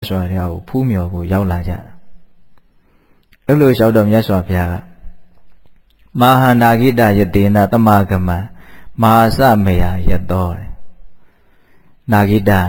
စွာဘုရားကိုဖူးမြော်ဖို့ရောက်လာကြတာအဲ့လိုလျှောက်တော့မြတ်စွာဘုရားကမဟာနာဂိတယတေနတမဂမမဟာစမေယယတောနာဂိတ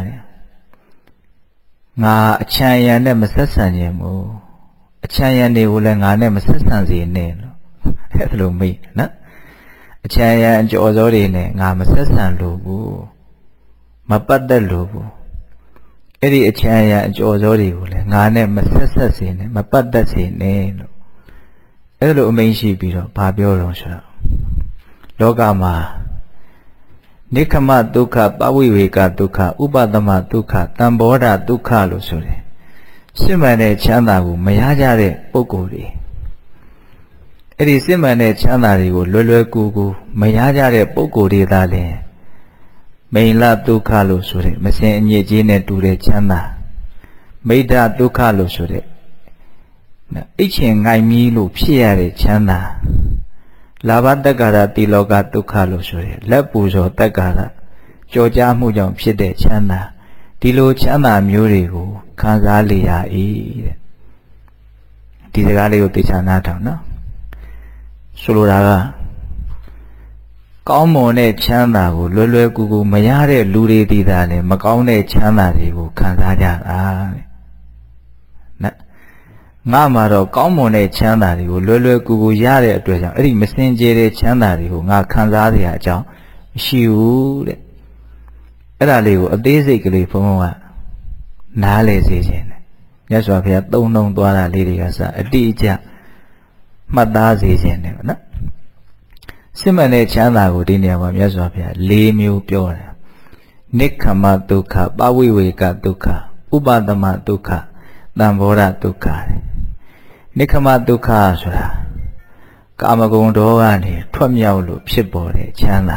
ငါအချမ်းရံနဲ့မဆက်ဆံခြင်းမို့အချမ်းရံတွေကိုလည်းငါနဲ့မဆက်ဆံစေနဲ့လို့အဲ့လိုမိတ်နော်အချမ်းရံအကျော်စောတွေနဲ့ငါမဆက်ဆံလို့ဘူးမပတ်သက်လို့ဘူးအဲ့ဒီအချမ်းရံအကျော်စောတွေကိုလည်းငါနဲ့မဆက်ဆက်စေနဲ့မပတ်သက်စေနဲ့လို့အဲ့လိုအမိန့်ရှိပြီးတော့ဘာပြောတော့ဆိုတော့လောကမှာနိခမဒုက္ခပဝိဝေကဒုက္ခဥပသမဒုက္ခတံဘောဓဒုက္ခလို့ဆိုတယ်စစ်မှန်တဲ့ချမ်းသာကိုမရကြတဲ့ပုဂ္ဂိုလ်တွေအဲ့ဒီစစ်မှန်တဲ့ချမ်းသာတွေကိုလွယ်လွယ်ကူကူမရကြတဲ့ပုဂ္ဂိုလ်တွေသာလျှင်မိန်လဒုက္ခလို့ဆိုတယ်မစင်အညစ်အကြေးနဲ့တူတဲ့ချမ်းသာမိဒ္ဒဒုက္ခလို့ဆိုတဲ့အိတ်ချင်ငိုင်မီးလို့ဖြစ်ရတဲ့ချမ်းသာလာဘတက္ကာရတိလောကဒုက္ခလို့ဆိုရယ်လက်ပူဇော်တက္ကာရကြော်ကြားမှုကြောင့်ဖြစ်တဲ့ချမ်းသာဒီလိုချမ်းသာမျိုးတွေကိုခံစားလေရ၏တဲ့ဒီစကားလေးကိုသိချာနားထောင်နော်ဆိုလိုတာကကောင်းမွန်တဲ့ချမ်းသာကိုလွယ်လွယ်ကူကူမရတဲ့လူတွေတည်တာလေမကောင်းတဲ့ချမ်းသာတွေကိုခံစားကြတာတဲ့နော်ငါမှာတော့ကောင်းမွန်တဲ့ချမ်းသာတွေကိုလွယ်လွယ်ကူကူရတဲ့အတွက်ကြောင့်အဲ့ဒီမစင်ကြယ်တဲ့ချမ်းသာတွေကိုငါခံစားရတဲ့အကြောင်းမရှိဘူးတဲ့အဲ့ဒါလေးကိုအသေးစိတ်ကလေးဘုံဘုံကနားလေစေခြင်းတယ်မြတ်စွာဘုရားသုံးလုံးသွားတာလေးတွေကစအတိအကျမှတ်သားစေခြင်းတယ်နော်စစ်မှန်တဲ့ချမ်းသာကိုဒီနေရာမှာမြတ်စွာဘုရား၄မျိုးပြောတယ်နိက္ခမဒုက္ခပဝိဝေကဒုက္ခဥပသမဒုက္ခတံဘောဓဒုက္ခနိက္ခမဒုက္ခဆိုတာကာမဂုဏ်တော်ကနေထွက်မြောက်လို့ဖြစ်ပေါ်တဲ့ချမ်းသာ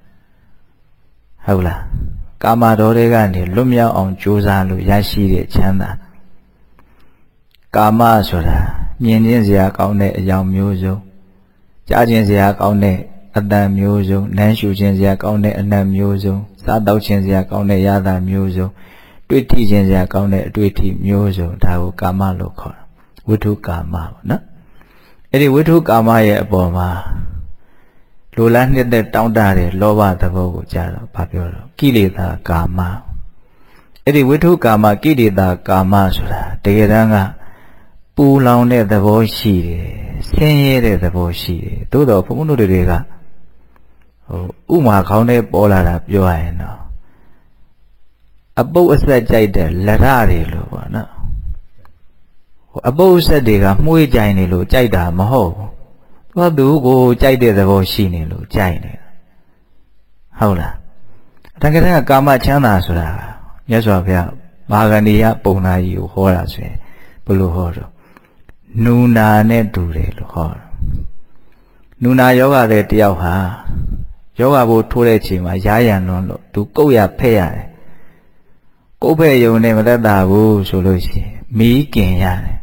ဟုတ်လားကာမတော်တွေကနေလွတ်မြောက်အောင်ကြိုးစားလို့ရရှိတဲ့ချမ်းသာကာမဆိုတာမြင်ခြင်းစရာကောင်းတဲ့အကြောင်းမျိုးစုံကြားခြင်းစရာကောင်းတဲ့အတန်မျိုးစုံနမ်းရှူခြင်းစရာကောင်းတဲ့အနံ့မျိုးစုံစားတောက်ခြင်းစရာကောင်းတဲ့ရတာမျိုးစုံတွေ့ထိခြင်းစရာကောင်းတဲ့အတွေ့အထိမျိုးစုံဒါကိုကာမလို့ခေါ်တာဝိထုကာမပေါ့နော်အဲ့ဒီဝိထုကာမရဲ့အပေါ်မှာလိုလားနှစ်သက်တောင်းတတဲ့လောဘသဘောကိုကြားတော့ဘာပြောတော့ကိလေသာကာမအဲ့ဒီဝိထုကာမကိလေသာကာမဆိုတာတကယ်တမ်းကပူလောင်တဲ့သဘောရှိတယ်ဆင်းရဲတဲ့သဘောရှိတယ်သို့တော့ဘုန်းဘုန်းတို့တွေကဥမာခေါင်းထဲပေါ်လာတာပြောရရင်တော့အပုပ်အဆက်ကြိုက်တဲ့လက်ရတွေလို့ပေါ့နော်အပုပ်အဆက်တွေကမှုေးကြိုင်နေလို့ကြိုက်တာမဟုတ်ဘူးသူကိုကြိုက်တဲ့သဘောရှိနေလို့ကြိုက်နေတာဟုတ်လားတကယ်တမ်းကာမချမ်းသာဆိုတာမြတ်စွာဘုရားမဟာဂန္ဒီယပုံနာကြီးကိုဟောတာဆိုရင်ဘယ်လိုဟောတော့နူနာနဲ့တူတယ်လို့ဟောတယ်နူနာယောဂတဲ့တယောက်ဟာယောဂဘိုးထိုးတဲ့အချိန်မှာရားရံလွန်းလို့သူကုတ်ရဖက်ရတယ်ကိုယ်ဖက်ယုံနဲ့မတတ်တာဘူးဆိုလို့ရှိရင်မီးกินရတယ်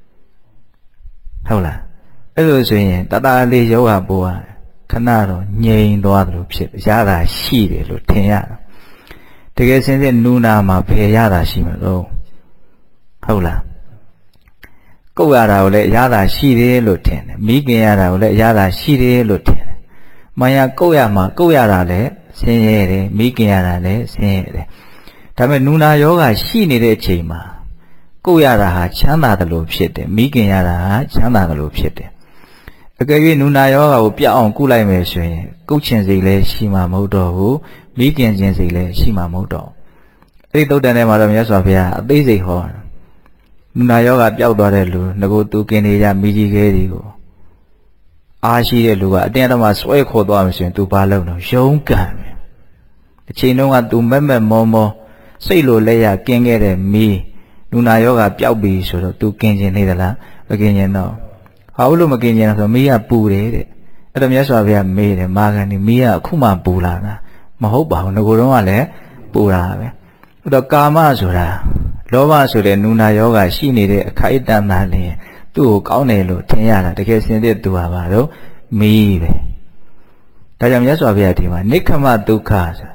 ဟုတ်လားအဲ့လိုဆိုရင်တတလေးယောဂဘိုးကခဏတော့ငြိမ်သွားတယ်လို့ဖြစ်ရတာရှိတယ်လို့ထင်ရတာတကယ်စင်စစ်နူနာမှာဖယ်ရတာရှိမှာတော့ဟုတ်လားကုတ်ရတာကိုလည်းရတာရှိတယ်လို့ထင်တယ်မိခင်ရတာကိုလည်းရတာရှိတယ်လို့ထင်တယ်မယာကုတ်ရမှာကုတ်ရတာလည်းဆင်းရဲတယ်မိခင်ရတာလည်းဆင်းရဲတယ်ဒါပေမဲ့နူနာယောဂရှိနေတဲ့အချိန်မှာကုတ်ရတာဟာချမ်းသာတယ်လို့ဖြစ်တယ်မိခင်ရတာဟာချမ်းသာတယ်လို့ဖြစ်တယ်အကယ်၍နူနာယောဂကိုပြအောင်ကုလိုက်မယ်ဆိုရင်ကုတ်ချင်စိတ်လည်းရှိမှာမဟုတ်တော့ဘူးမိခင်ခြင်းစိတ်လည်းရှိမှာမဟုတ်တော့အဲ့ဒီသုတ်တန်ထဲမှာတော့မြတ်စွာဘုရားအသေးစိတ်ဟောနူနာယောဂပျောက်သွားတဲ့လူငကိုသူกินနေကြမိကြီးခဲတွေကိုအားရှိတဲ့လူကအတင်းအဓမ္မဆွဲခေါ်သွားမှဆိုရင်သူဘာလုပ်တော့ရုန်းကန်မယ်အချိန်တုန်းကသူမက်မက်မောမောစိတ်လိုလက်ရกินခဲ့တဲ့မိနူနာယောဂပျောက်ပြီဆိုတော့သူกินခြင်းနေသလားမกินခြင်းတော့ဟာလို့မกินခြင်းဆိုမိကပူတယ်တဲ့အဲ့တော့မြတ်စွာဘုရားမေးတယ်မာဂန်ဒီမိကအခုမှပူလာတာမဟုတ်ပါဘူးငကိုတော့ကလည်းပူတာပဲအဲ့တော့ကာမဆိုတာလောဘဆိုတဲ့နူနာယောဂရှိနေတဲ့အခိုက်အတန့်သားလင်းသူ့ကိုကောင်းတယ်လို့ထင်ရတာတကယ်စင်တဲ့သူဟာပါတော့မီးပဲဒါကြောင့်မြတ်စွာဘုရားဒီမှာနိက္ခမဒုက္ခဆို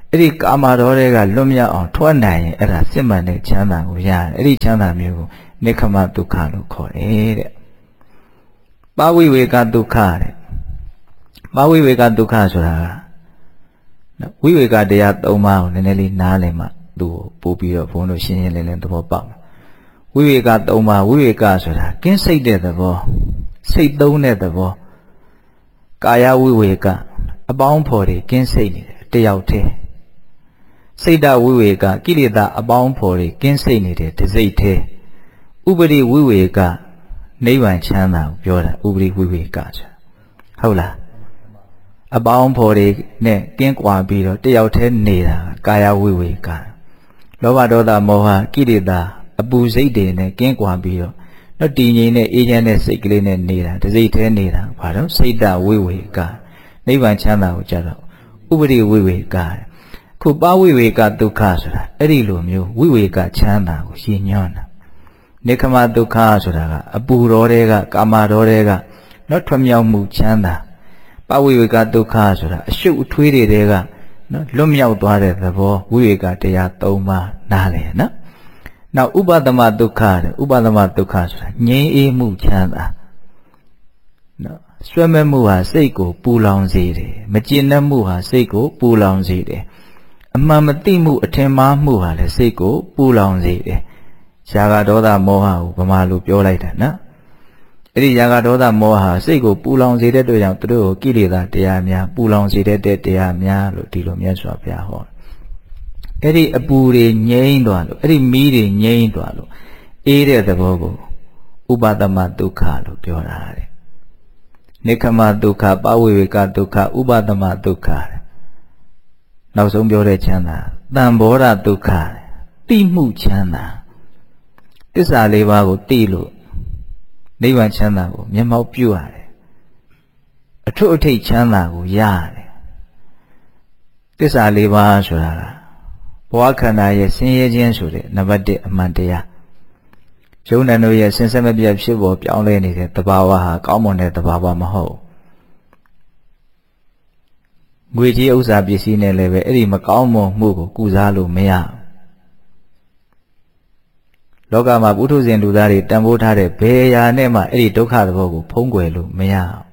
အဲ့ဒီကာမတော်တွေကလွတ်မြောက်အောင်ထွက်နိုင်ရင်အဲ့ဒါစစ်မှန်တဲ့ချမ်းသာကိုရတယ်အဲ့ဒီချမ်းသာမျိုးကိုနိခမဒုက္ခလို့ခေါ်တယ်တဲ့ပါဝိဝေကဒုက္ခတဲ့ပါဝိဝေကဒုက္ခဆိုတာကဝိဝေကတရား၃ပါးကိုနည်းနည်းလေးနားလည်မှသူ့ကိုပို့ပြီးတော့ဘုန်းတို့ရှင်းရှင်းလင်းလင်းသဘောပေါက်ဝိဝေက၃ပါးဝိဝေကဆိုတာကင်းစိတ်တဲ့သဘောစိတ်သုံးတဲ့သဘောကာယဝိဝေကအပေါင်းဖော်တွေကင်းစိတ်နေတယ်တယောက်တည်းစိတ်တဝိဝေကကိလေသာအပေါင်းဖော်တွေကင်းစိတ်နေတယ်တစ်စိတ်တည်းဥပရိဝိဝေကနိဗ္ဗာန်ချမ်းသာကိုပြောတာဥပရိဝိဝေကဆိုတာဟုတ်လားအပေါင်းဖော်တွေနဲ့ကင်းကွာပြီးတော့တယောက်တည်းနေတာကာယဝိဝေကလောဘဒေါသမောဟကိလေသာအပူစိတ်တွေနဲ့ကင်းကွာပြီးတော့တော့တည်ငြိမ်တဲ့အေးချမ်းတဲ့စိတ်ကလေးနဲ့နေတာတစ်စိတ်တည်းနေတာဘာလို့စိတ်တဝိဝေကနိဗ္ဗာန်ချမ်းသာကိုကြတော့ဥပရိဝိဝေကခုပဝိဝေကဒုက္ခဆိုတာအဲ့ဒီလိုမျိုးဝိဝေကချမ်းသာကိုရှင်းညွှန်းတာနိခမဒုက္ခဆိုတာကအပူတော်တွေကကာမတော်တွေကနော်ထွမြောက်မှုချမ်းသာပဝိဝေကဒုက္ခဆိုတာအရှုပ်အထွေးတွေကနော်လွတ်မြောက်သွားတဲ့သဘောဝိဝေကတရား၃ပါးနားလည်နော်နောက်ဥပသမဒုက္ခတဲ့ဥပသမဒုက္ခဆိုတာငြိမ်းအေးမှုချမ်းသာနော်ဆွဲမဲ့မှုဟာစိတ်ကိုပူလောင်စေတယ်မကျေနပ်မှုဟာစိတ်ကိုပူလောင်စေတယ်အမှန်မသိမှုအထင်မှားမှုဟာလည်းစိတ်ကိုပူလောင်စေတယ်ရာဂဒေါသမောဟကိုဗမာလိုပြောလိုက်တာနော်အဲ့ဒီရာဂဒေါသမောဟစိတ်ကိုပူလောင်စေတဲ့အတွက်ကြောင့်သူတို့ကိုကိလေသာတရားများပူလောင်စေတဲ့တရားများလို့ဒီလိုမြတ်စွာဘုရားဟောအဲ့ဒီအပူတွေငြိမ်းသွားလို့အဲ့ဒီမီးတွေငြိမ်းသွားလို့အေးတဲ့သဘောကိုဥပသမဒုက္ခလို့ပြောတာတဲ့နိခမဒုက္ခပဝိဝေကဒုက္ခဥပသမဒုက္ခနောက်ဆုံးပြောတဲ့ချမ်းသာတံဘောဓဒုက္ခတိမှုချမ်းသာသစ္စာ၄ပါးကိုသိလို့နိဗ္ဗာန်ချမ်းသာကိုမျက်မှောက်ပြုရတယ်အထွတ်အထိပ်ချမ်းသာကိုရတယ်သစ္စာ၄ပါးဆိုတာကဘဝခန္ဓာရဲ့ဆင်းရဲခြင်းဆိုတဲ့နံပါတ်1အမှန်တရားယုံနာတို့ရဲ့ဆင်းရဲမပြတ်ဖြစ်ပေါ်ပြောင်းလဲနေတဲ့သဘာဝဟာကောင်းမွန်တဲ့သဘာဝမဟုတ်ငွေကြီးဥစ္စာပစ္စည်းနဲ့လည်းပဲအဲ့ဒီမကောင်းမွန်မှုကိုကုစားလို့မရလောကမှာပုထုဇဉ်လူသားတွေတန်ဖိုးထားတဲ့ဘယ်ရာနဲ့မှအဲ့ဒီဒုက္ခသဘောကိုဖုံးကွယ်လို့မရ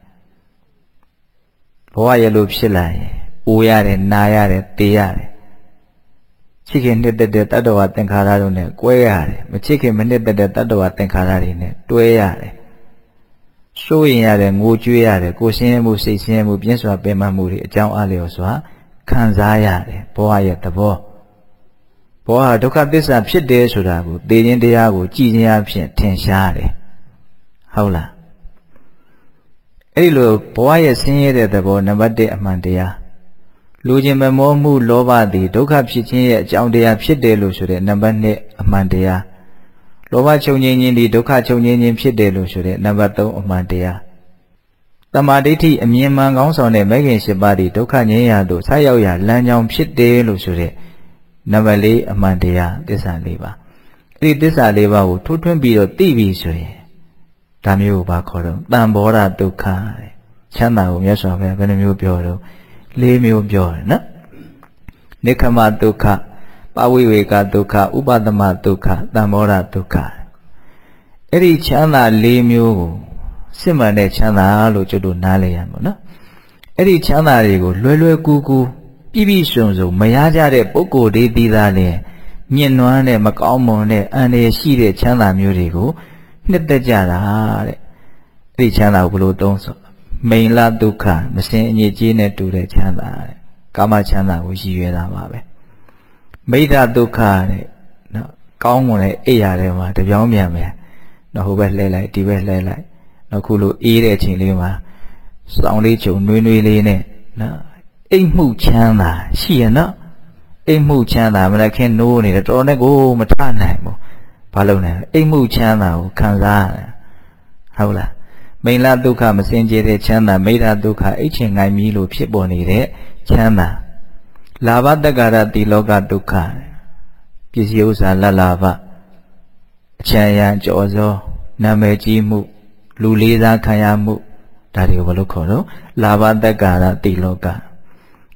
ဘဝရဲ့လို့ဖြစ်လာရင်အိုရတယ်နာရတယ်သေရတယ်ချစ်ခင်နှစ်သက်တဲ့တတ္တဝါသင်္ခါရတို့နဲ့ကွဲရတယ်မချစ်ခင်မနှစ်သက်တဲ့တတ္တဝါသင်္ခါရတွေနဲ့တွဲရတယ်စိုးရင်ရတယ်ငိုကြွေးရတယ်ကိုယ်ဆင်းရဲမှုစိတ်ဆင်းရဲမှုပြင်းစွာပင်ပန်းမှုတွေအကြောင်းအလျော်စွာခံစားရတယ်ဘဝရဲ့သဘောဘဝဒုက္ခသစ္စာဖြစ်တယ်ဆိုတာကိုသိခြင်းတရားကိုကြည်ခြင်းအဖြစ်ထင်ရှားတယ်ဟုတ်လားအဲ့ဒီလိုဘဝရဲ့ဆင်းရဲတဲ့သဘောနံပါတ်1အမှန်တရားလူချင်းမမောမှုလောဘသည်ဒုက္ခဖြစ်ခြင်းရဲ့အကြောင်းတရားဖြစ်တယ်လို့ဆိုတဲ့နံပါတ်2အမှန်တရားလောဘချုပ်ငြိမ်းခြင်းသည်ဒုက္ခချုပ်ငြိမ်းခြင်းဖြစ်တယ်လို့ဆိုတဲ့နံပါတ်3အမှန်တရားတမာဒိဋ္ဌိအမြင်မှန်ကောင်းဆောင်တဲ့မဂ္ဂင်၈ပါးသည်ဒုက္ခငြိမ်းရာသို့ဆက်ရောက်ရာလမ်းကြောင်းဖြစ်တယ်လို့ဆိုတဲ့နံပါတ်4အမှန်တရားသစ္စာ၄ပါးအဲ့ဒီသစ္စာ၄ပါးကိုထိုးထွင်းပြီးတော့သိပြီဆိုရင်ဒါမျိုးကိုဘာခေါ်တော့တံဘောဓဒုက္ခတဲ့ချမ်းသာကိုမြတ်စွာဘုရားဘယ်နှမျိုးပြောတော့၄မျိုးပြောတယ်နော်နိခမဒုက္ခပဝိဝေကဒုက္ခဥပသမဒုက္ခတံဘောဓဒုက္ခအဲ့ဒီချမ်းသာ၄မျိုးကိုစစ်မှန်တဲ့ချမ်းသာလို့ကျွတ်တို့နားလည်ရမှာနော်အဲ့ဒီချမ်းသာတွေကိုလွယ်လွယ်ကူကူပြည့်ပြည့်စုံစုံမရကြတဲ့ပုဂ္ဂိုလ်တွေပြီးသားလင်ညှဉ်းနွမ်းတဲ့မကောင်းမွန်တဲ့အန္တရာယ်ရှိတဲ့ချမ်းသာမျိုးတွေကိုနှစ်သက်ကြတာတဲ့အဲ့ဒီချမ်းသာကိုဘယ်လိုသုံးဆိုမိန်လဒုက္ခမစင်အညစ်အကြေးနဲ့တူတဲ့ချမ်းသာတဲ့ကာမချမ်းသာကိုရည်ရွယ်တာပါပဲမိဒ္ဓဒုက္ခတဲ့နော်ကောင်းမွန်တဲ့အိယာထဲမှာတပြောင်းပြန်ပဲနော်ဟိုဘက်လှည့်လိုက်ဒီဘက်လှည့်လိုက်နော်ခုလိုအေးတဲ့အချိန်လေးမှာစောင်းလေးချုံနွေးနွေးလေးနဲ့နော်အိမ်မှုချမ်းသာရှိရနော်အိမ်မှုချမ်းသာမလည်းခင်နိုးနေတယ်တော်နဲ့ကိုမထနိုင်ဘူးဘာလို့လဲအိမ်မှုချမ်းသာကိုခံစားရတယ်ဟုတ်လားမိန်လဒုက္ခမစင်ကြဲတဲ့ချမ်းသာမိဒ္ဓဒုက္ခအိတ်ချင်ငိုင်းမီလို့ဖြစ်ပေါ်နေတဲ့ချမ်းသာလာဘတက္ကရတိလောကဒုက္ခပစ္စည်းဥစ္စာလတ်လာဘအချမ်းရံကြော်စောနာမည်ကြီးမှုလူလေးစားခံရမှုဒါတွေကိုဘယ်လိုခေါ်တော့လာဘတက္ကရတိလောက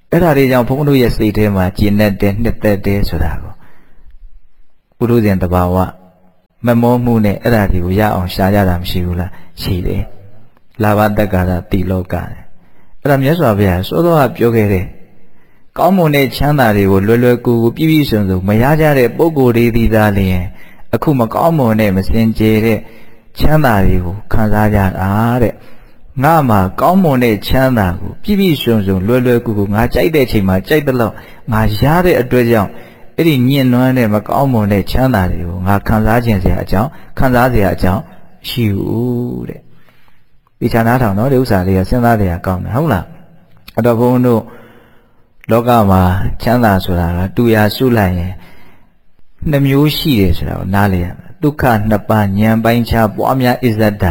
အဲ့ဒါတွေကြောင့်ဘုန်းတို့ရဲ့စိတ်ထဲမှာကျဉ်တ်တဲ့နှစ်သက်တဲ့ဆိုတာကိုပုထုဇဉ်တဘာဝမမောမှုနဲ့အဲ့ဒါတွေကိုရအောင်ရှားကြတာမရှိဘူးလားရှိတယ်လာဘတက္ကာရတိလောကတယ်အဲ့ဒါမြတ်စွာဘုရားစောစောကပြောခဲ့တဲ့ကောင်းမွန်တဲ့ချမ်းသာတွေကိုလွယ်လွယ်ကူကူပြည့်ပြည့်စုံစုံမရကြတဲ့ပုဂ္ဂိုလ်တွေဒီသားလျင်အခုမကောင်းမွန်တဲ့မစင်ကြယ်တဲ့ချမ်းသာတွေကိုခံစားကြတာတဲ့ငါမှာကောင်းမွန်တဲ့ချမ်းသာကိုပြည့်ပြည့်စုံစုံလွယ်လွယ်ကူကူငါကြိုက်တဲ့ချိန်မှာကြိုက်တဲ့လောက်ငါရတဲ့အတွက်ကြောင့်အဲ့ဒီညှဉ်းနှွမ်းတဲ့မကောင်းမွန်တဲ့ချမ်းသာတွေကိုငါခံစားခြင်းစရာအကြောင်းခံစားစရာအကြောင်းရှိဘူးတဲ့ဒီခြားနားထောင်တော့ဒီဥစ္စာလေးကစဉ်းစားရကောင်းတယ်ဟုတ်လားအဲ့တော့ဘုန်းတို့လောကမှာချမ်းသာဆိုတာကတူရာစုလိုက်ရင်နှမျိုးရှိတယ်ဆိုတာကိုနားလည်ရမယ်ဒုက္ခနှစ်ပါးဉာဏ်ပိုင်းခြားပွားများအစ္ဆဒ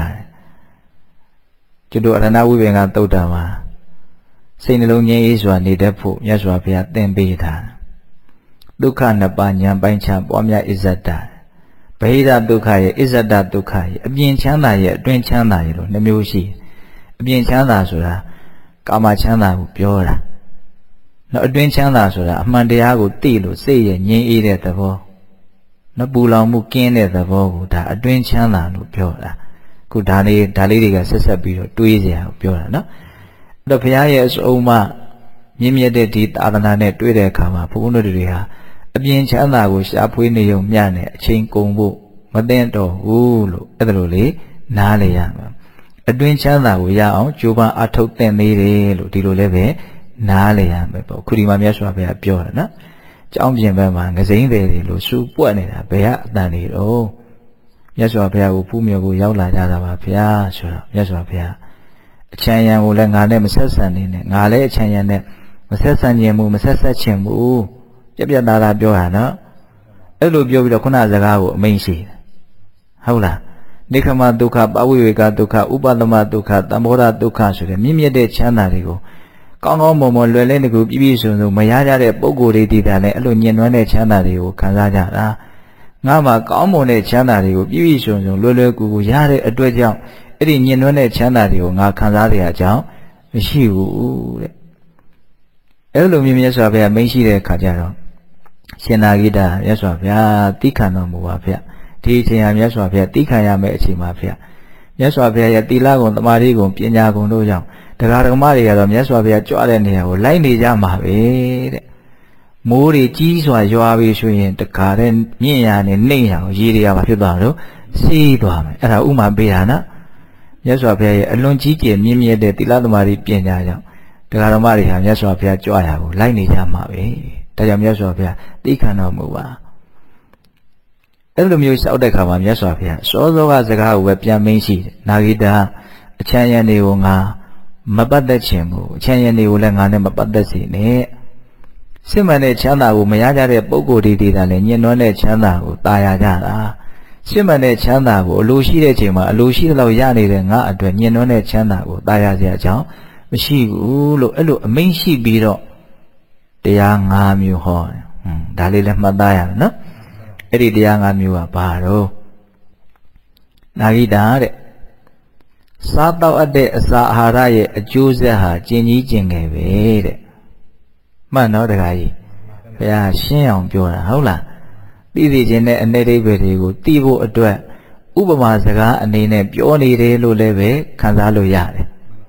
ကျွတ်တို့အရဏဝိပင်ကသုတ်တံမှာစိတ်နှလုံးငြိမ်းအေးစွာနေတတ်ဖို့မြတ်စွာဘုရားသင်ပေးထားဒုက္ခနှစ်ပါးဉာဏ်ပိုင်းခြားပွားများအစ္ဆဒဗေဒဒုက္ခရဲ့အစ္ဆဒဒုက္ခရဲ့အပြင်ချမ်းသာရဲ့အတွင်းချမ်းသာရဲ့လို့နှမျိုးရှိအပြင်ချမ်းသာဆိုတာကာမချမ်းသာကိုပြောတာနောက်အတွင်းချမ်းသာဆိုတာအမှန်တရားကိုသိလို့စိတ်ရဲ့ငြိမ်းအေးတဲ့သဘောနော်ပူလောင်မှုကင်းတဲ့သဘောကိုဒါအတွင်းချမ်းသာလို့ပြောတာခုဒါလေးတွေကဆက်ဆက်ပြီးတော့တွေးစရာကိုပြောတာနော်အဲ့တော့ဘုရားရဲ့အစုံအမမြင့်မြတ်တဲ့ဒီသာသနာနဲ့တွေ့တဲ့အခါမှာဘုန်းတော်တွေဟာအပြင်ချမ်းသာကိုရှားဖွေးနေုံမျှနဲ့အချိန်ကုန်ဖို့မသိတော့ဘူးလို့အဲ့ဒါလိုလေနားလေရမှာအတွင်းချမ်းသာကိုရအောင်ကြိုးပမ်းအထောက်သင့်သေးတယ်လို့ဒီလိုလည်းပဲနားလေရမယ်ပေါ့ခုဒီမှာမြတ်စွာဘုရားပြောတာနော်ကျောင်းပြင်ဘက်မှာငစိမ့်တယ်လို့စူပွက်နေတာဘယ်ကအတန်နေတော့မြတ်စွာဘုရားကိုဖူးမြေကိုရောက်လာကြတာပါဗျာဆိုတော့မြတ်စွာဘုရားအချမ်းရံကိုလည်းငါနဲ့မဆက်ဆံနေနဲ့ငါလည်းအချမ်းရံနဲ့မဆက်ဆံခြင်းမူမဆက်ဆက်ခြင်းမူပြပြသားသားပြောတာနော်အဲ့လိုပြောပြီးတော့ခုနစကားကိုအမိန့်ရှိတယ်ဟုတ်လားနိခမဒုက္ခပဝိဝေကဒုက္ခဥပသမဒုက္ခတမ္မောဒဒုက္ခဆိုတဲ့မြင့်မြတ်တဲ့ချမ်းသာတွေကိုကောင်းကောင်းမွန်မွန်လွယ်လင်းတကူပြည့်ပြည့်စုံစုံမရကြတဲ့ပုဂ္ဂိုလ်တွေတည်တာနဲ့အဲ့လိုညှဉ်းနှွမ်းတဲ့ချမ်းသာတွေကိုခံစားကြတာငါမှာကောင်းမွန်တဲ့ချမ်းသာတွေကိုပြည့်ပြည့်စုံစုံလွယ်လွယ်ကူကူရတဲ့အတွက်ကြောင့်အဲ့ဒီညှဉ်းနှွမ်းတဲ့ချမ်းသာတွေကိုငါခံစားရတဲ့အကြောင်းမရှိဘူးတဲ့အဲ့လိုမြတ်စွာဘုရားမိန့်ရှိတဲ့အခါကျတော့ရှင်သာဂိတမြတ်စွာဘုရားတိခံတော်မူပါဗျဒီအချိန်ဟာမြတ်စွာဘုရားတိခံရမယ့်အချိန်ပါဗျမြတ်စွာဘုရားရဲ့သီလဂုဏ်သမာဓိဂုဏ်ပညာဂုဏ်တို့ကြောင့်တရားဓမ္မတွေကတော့မြတ်စွာဘုရားကြွတဲ့နေရာကိုလိုက်နေကြမှာပဲတဲ့မိုးတွေကြီးစွာရွာပြီးဆိုရင်တခါတည်းမြင့်ရနဲ့နှိမ့်ရအောင်ရေတွေကမဖြစ်သွားတော့စီးသွားမယ်အဲ့ဒါဥမာပေးတာနော်မြတ်စွာဘုရားရဲ့အလွန်ကြီးကျယ်မြင့်မြတ်တဲ့သီလသမာဓိပညာကြောင့်တရားဓမ္မတွေဟာမြတ်စွာဘုရားကြွရကိုလိုက်နေကြမှာပဲဒါကြောင့်မြတ်စွာဘုရားသိခံတော်မူပါအဲ့လိုမျိုးလျှောက်တဲ့ခါမှာမြတ်စွာဘုရားစောစောကစကားကိုပဲပြန်မင်းရှိတယ်နာဂိတာအချမ်းရံတွေကိုငါမပတ်သက်ခြင်းကိုအချမ်းရံတွေကိုလည်းငါနဲ့မပတ်သက်စေနဲ့စစ်မှန်တဲ့ချမ်းသာကိုမရကြတဲ့ပုဂ္ဂိုလ်တွေတည်တာလည်းညှဉ်းနှွမ်းတဲ့ချမ်းသာကိုတာယာကြတာစစ်မှန်တဲ့ချမ်းသာကိုအလိုရှိတဲ့ချိန်မှာအလိုရှိတဲ့လောက်ရနေတဲ့ငါအတွက်ညှဉ်းနှွမ်းတဲ့ချမ်းသာကိုတာယာစရာအကြောင်းမရှိဘူးလို့အဲ့လိုအမိန့်ရှိပြီးတော့တရား၅မျိုးဟောတယ်ဒါလေးလည်းမှတ်သားရမယ်နော်အဲ့ဒီတရား၅မျိုးကဘာတော့နာဂိတာတဲ့စားတော့အပ်တဲ့အစာအာဟာရရဲ့အကျိုးဆက်ဟာကျင်ကြီးကျင်ငယ်ပဲတဲ့မှန်တော့တခါကြီးဘုရားရှင်းအောင်ပြောတာဟုတ်လားသိသိချင်းနဲ့အနေအိဗေတွေကိုသိဖို့အတွက်ဥပမာစကားအနေနဲ့ပြောနေတယ်လို့လည်းပဲခံစားလို့ရတယ်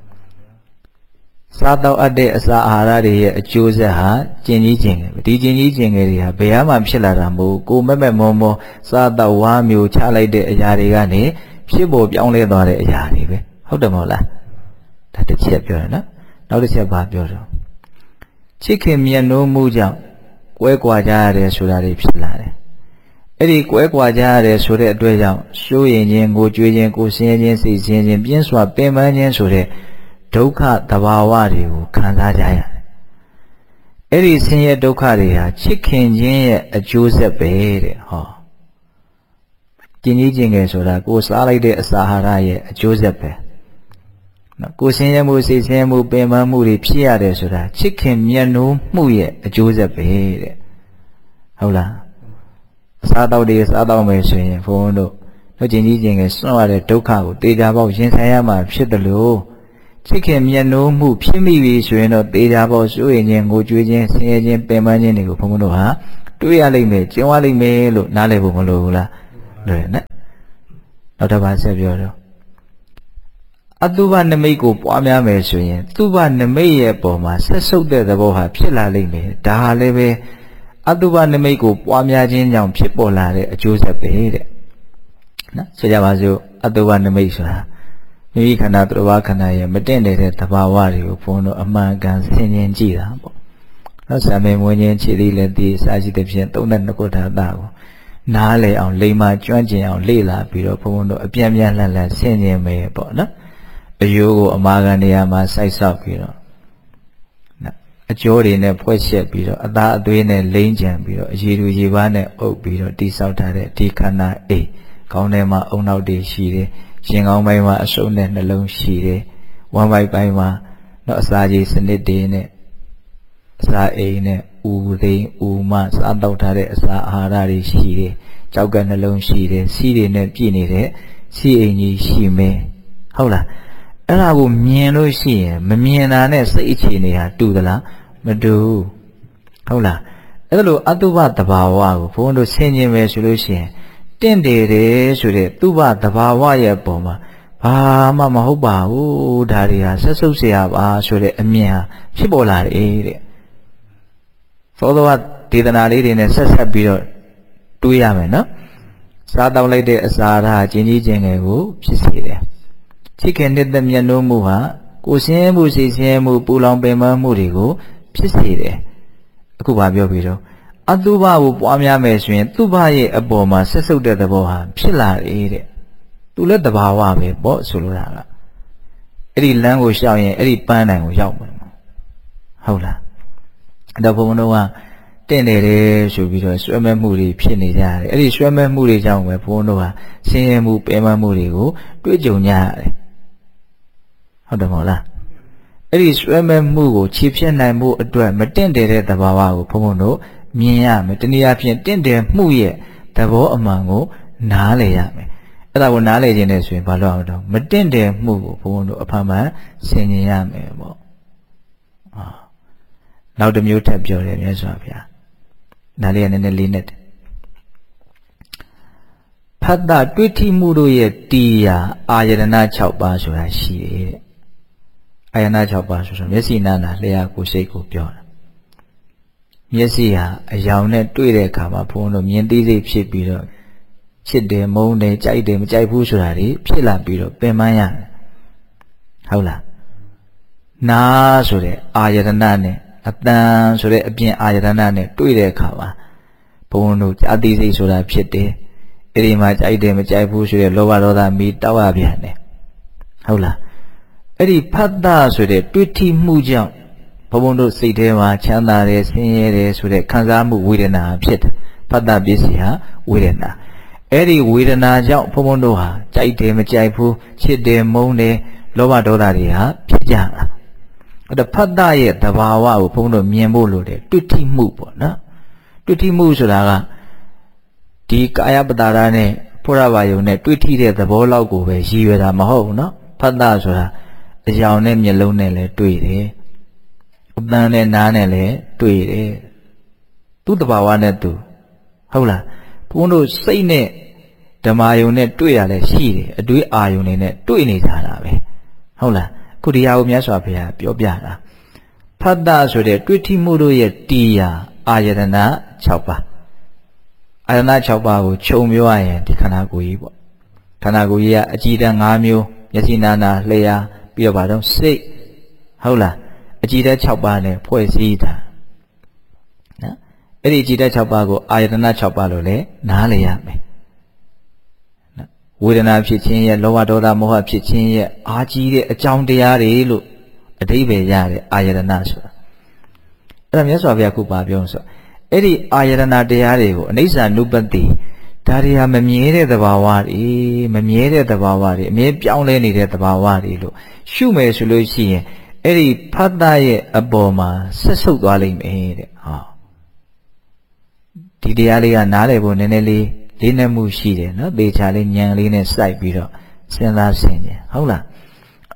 စားတော့အပ်တဲ့အစာအာဟာရတွေရဲ့အကျိုးဆက်ဟာကျင်ကြီးကျင်ငယ်ပဲဒီကျင်ကြီးကျင်ငယ်တွေဟာဘယ်မှဖြစ်လာတာမဟုတ်ကိုမက်မက်မောမောစားတော့ဝါမျိုးချလိုက်တဲ့အရာတွေကနေဖြစ်ပေါ်ပြောင်းလဲသွားတဲ့အရာတွေပဲဟုတ်တယ်မဟုတ်လားဒါတစ်ချက်ပြောရနော်နောက်တစ်ချက်ဘာပြောတော့ချစ်ခင်မြတ်နိုးမှုကြောင့်ကွဲကွာကြရတယ်ဆိုတာတွေဖြစ်လာတယ်အဲ့ဒီကွဲကွာကြရတယ်ဆိုတဲ့အတွက်ကြောင့်ရှိုးရင်ချင်းကိုကြွေးချင်းကိုဆင်းရဲချင်းစိတ်ဆင်းရဲချင်းပြင်းစွာပင်ပန်းခြင်းဆိုတဲ့ဒုက္ခသဘာဝတွေကိုခံစားကြရတယ်အဲ့ဒီဆင်းရဲဒုက္ခတွေဟာချစ်ခင်ခြင်းရဲ့အကျိုးဆက်ပဲတဲ့ဟောကျင်ကြီးကျင်ငယ်ဆိုတာကိုစားလိုက်တဲ့အစာအာဟာရရဲ့အကျိုးဆက်ပဲနော်ကိုဆင်းရဲမှုစိတ်ဆင်းရဲမှုပင်ပန်းမှုတွေဖြစ်ရတယ်ဆိုတာချစ်ခင်မြတ်နိုးမှုရဲ့အကျိုးဆက်ပဲတဲ့ဟုတ်လားအစားတောက်တွေစားတောက်မယ်ဆိုရင်ဘုန်းတို့ကျင်ကြီးကျင်ငယ်စွန့်ရတဲ့ဒုက္ခကိုတေချာပေါက်ရင်ဆိုင်ရမှာဖြစ်တယ်လို့ချစ်ခင်မြတ်နိုးမှုဖြစ်မိပြီဆိုရင်တော့သေချာပေါ့စိုးရင်ချင်းငိုကြွေးချင်းဆင်းရဲချင်းပင်ပန်းခြင်းတွေကိုဘုန်းဘုန်းတို့ဟာတွေးရလိမ့်မယ်ကျင့်ဝလိမ့်မယ်လို့နားလည်ဖို့မလိုဘူးလားလွယ်နဲ့နောက်တစ်ပါးဆက်ပြောတော့အတုပနမိတ်ကိုပွားများမယ်ဆိုရင်တုပနမိတ်ရဲ့ပုံမှာဆက်ဆုပ်တဲ့သဘောဟာဖြစ်လာလိမ့်မယ်ဒါဟာလည်းပဲအတုပနမိတ်ကိုပွားများခြင်းကြောင့်ဖြစ်ပေါ်လာတဲ့အကျိုးဆက်ပဲတဲ့နော်ဆိုကြပါစို့အတုပနမိတ်ဆိုတာမိမိခန္ဓာသူတစ်ပါးခန္ဓာရဲ့မတင့်တဲ့သဘာဝတွေကိုဘုန်းတို့အမှန်ကန်ဆင်ခြင်ကြည့်တာပေါ့နော်ဆံမေမွေးခြင်းခြေသည်လက်သည်အစရှိသဖြင့်32ခုထာတာကိုနားလေအောင်လိမ္မာကျွမ်းကျင်အောင်လေ့လာပြီးတော့ဘုန်းတို့အပြင်းပြင်းလှန်လှန်ဆင်ခြင်မယ်ပေါ့နော်အယိုးကိုအမာခံနေရာမှာစိုက်ဆောက်ပြီးတော့အကျိုးတွေနဲ့ဖွဲ့ချက်ပြီးတော့အသားအသွေးနဲ့လိမ့်ကြံပြီးတော့အရည်သူရည်ပါးနဲ့အုပ်ပြီးတော့တိဆောက်ထားတဲ့ဒီခန္ဓာအိခေါင်းထဲမှာအုံနောက်တွေရှိတယ်ရင်ကောင်းပိုင်းမှာအစုံနဲ့နှလုံးရှိတယ်ဝမ်းပိုက်ပိုင်းမှာတော့အစာကြီးစနစ်တွေနဲ့အစာအိမ်နဲ့ဥသိမ်းဥမစားတော့ထားတဲ့အစာအာဟာရတွေရှိတယ်ကြောက်ကနှလုံးရှိတယ်စီးတွေနဲ့ပြည့်နေတဲ့စီးအိမ်ကြီးရှိမယ်ဟုတ်လားအဲ့ဒါကိုမြင်လို့ရှိရင်မမြင်တာနဲ့စိတ်အခြေအနေဟာတူသလားမတူဟုတ်လားအဲ့ဒါလို့အတုပတဘာဝကိုဘုန်းတို့ဆင်ခြင်မယ်ဆိုလို့ရှိရင်တင့်တယ်တယ်ဆိုတဲ့သူပတဘာဝရဲ့ပုံမှာဘာမှမဟုတ်ပါဘူးဒါတွေဟာဆက်ဆုပ်เสียပါဆိုတဲ့အမြင်ဟာဖြစ်ပေါ်လာတယ်တဲ့သောသောဒေသနာလေးတွေနဲ့ဆက်ပြီးတော့တွေးရမယ်နော်စားတောက်လိုက်တဲ့အစာဓာတ်ကျင်ကြီးကျင်ငယ်ကိုဖြစ်စေတယ်ချစ်ခင်တဲ့မျက်နှာမှုဟာကိုယ်ဆင်းရဲမှုစိတ်ဆင်းရဲမှုပူလောင်ပင်ပန်းမှုတွေကိုဖြစ်စေတယ်အခုဘာပြောပြီးတော့အတုပကိုပွားများမယ်ဆိုရင်သူပရဲ့အပေါ်မှာဆက်ဆုပ်တဲ့သဘောဟာဖြစ်လာတယ်တဲ့သူလည်းတဘာဝပဲပေါ့ဆိုလိုတာကအဲ့ဒီလမ်းကိုရှောက်ရင်အဲ့ဒီပန်းတိုင်ကိုရောက်မယ်ဟုတ်လားအဲ့တော့ဘုံဘုံတို့ကတင့်တယ်တယ်ဆိုပြီးတော့ဆွဲမဲ့မှုတွေဖြစ်နေကြတယ်အဲ့ဒီဆွဲမဲ့မှုတွေကြောင့်ပဲဘုံဘုံတို့ကဆင်းရဲမှုပင်ပန်းမှုတွေကိုတွေ့ကြုံကြရတယ်ဟုတ်တယ်မဟုတ်လားအဲ့ဒီဆွဲမဲ့မှုကိုခြေဖြတ်နိုင်မှုအတွက်မတင့်တယ်တဲ့သဘာဝကိုဘုံဘုံတို့မြင်ရမယ်တနည်းအားဖြင့်တင့်တယ်မှုရဲ့သဘောအမှန်ကိုနားလည်ရမယ်အဲ့ဒါကိုနားလည်ခြင်းနဲ့ဆိုရင်ဘာလို့အောင်တော့မတင့်တယ်မှုကိုဘုံဘုံတို့အဖန်မှန်ဆင်ခြင်ရမယ်ပေါ့နောက်တစ်မျိုးထပ်ပြောတယ်မြတ်စွာဘုရားနားလေးကနည်းနည်းလေးနဲ့ဖတ်တာတွေ့ထိမှုတို့ရဲ့တရားအာယတနာ6ပါးဆိုတာရှိတယ်တဲ့အာယတနာ6ပါးဆိုတော့မျက်စိနာနာလျှာကိုယ်စိတ်ကိုပြောတာမျက်စိဟာအယောင်နဲ့တွေ့တဲ့အခါမှာဘုန်းတော်မြင်သိစိတ်ဖြစ်ပြီးတော့ချစ်တယ်မုန်းတယ်ကြိုက်တယ်မကြိုက်ဘူးဆိုတာတွေဖြစ်လာပြီးတော့ပင်ပန်းရတယ်ဟုတ်လားနာဆိုတဲ့အာယတနာနဲ့အတန်ဆိုတဲ့အပြင်အာယတနာနဲ့တွေ့တဲ့အခါမှာဘုန်းတော်ကြာသိစိတ်ဆိုတာဖြစ်တယ်အဲ့ဒီမှာကြိုက်တယ်မကြိုက်ဘူးဆိုတဲ့လောဘဒေါသမီးတောက်ရပြန်တယ်ဟုတ်လားအဲ့ဒီဖတ်တာဆိုတဲ့တွေ့ထိမှုကြောင့်ဘုံတို့စိတ်ထဲမှာချမ်းသာတယ်ဆင်းရဲတယ်ဆိုတဲ့ခံစားမှုဝေဒနာဖြစ်တယ်ဖတ်တာပစ္စည်းဟာဝေဒနာအဲ့ဒီဝေဒနာကြောင့်ဘုံတို့ဟာကြိုက်တယ်မကြိုက်ဘူးချစ်တယ်မုန်းတယ်လောဘဒေါသတွေဟာဖြစ်ကြတာအဲ့ဒါဖတ်တာရဲ့သဘာဝကိုဘုံတို့မြင်ဖို့လိုတယ်တွေ့ထိမှုပေါ့နော်တွေ့ထိမှုဆိုတာကဒီကာယပတာရနဲ့ဖုရဘာယုံနဲ့တွေ့ထိတဲ့သဘောလောက်ကိုပဲရည်ရွယ်တာမဟုတ်ဘူးနော်ဖတ်တာဆိုတာအယောင်နဲ့မျက်လုံးနဲ့လည်းတွေ့တယ်အပန်းနဲ့နားနဲ့လည်းတွေ့တယ်သူ့တဘာဝနဲ့သူဟုတ်လားဘုန်းတို့စိတ်နဲ့ဓမ္မယုံနဲ့တွေ့ရလဲရှိတယ်အတွေးအာယုံတွေနဲ့တွေ့နေကြတာပဲဟုတ်လားခုဒီဟာကိုမြတ်စွာဘုရားပြောပြတာဖတ်တာဆိုတဲ့တွေ့ထိမှုတို့ရဲ့တရားအာယတနာ6ပါးအာယတနာ6ပါးကိုခြုံပြောရရင်ဒီခန္ဓာကိုယ်ကြီးပေါ့ခန္ဓာကိုယ်ကြီးကအကြည်ဓာတ်5မျိုးမျက်စိနာနာလျှာပြီးတော့ဗါတော့စိတ်ဟုတ်လားအကြည်ဓာတ်6ပါးနဲ့ဖွဲ့စည်းတာနော်အဲ့ဒီအကြည်ဓာတ်6ပါးကိုအာယတနာ6ပါးလို့လည်းနားလည်ရမယ်နော်ဝေဒနာဖြစ်ခြင်းရဲ့လောဘဒေါသမောဟဖြစ်ခြင်းရဲ့အာကြီးတဲ့အကြောင်းတရားတွေလို့အဓိပ္ပာယ်ရတဲ့အာယတနာဆိုတာအဲ့ဒါမြတ်စွာဘုရားခုပါပြောဆိုအဲ့ဒီအာယတနာတရားတွေကိုအနိစ္စ ानु ပတိဒါတွေဟာမမြဲတဲ့သဘာဝတွေမမြဲတဲ့သဘာဝတွေအမြဲပြောင်းလဲနေတဲ့သဘာဝတွေလို့ရှုမယ်ဆိုလို့ရှိရင်အဲ့ဒီဖတ်တာရဲ့အပေါ်မှာဆက်ဆုပ်သွားလိမ့်မယ်တဲ့ဟောဒီတရားလေးကနားလည်ဖို့နည်းနည်းလေးနက်မှုရှိတယ်နော်သေချာလေးဉာဏ်လေးနဲ့စိုက်ပြီးတော့စဉ်းစားဆင်ခြင်ဟုတ်လား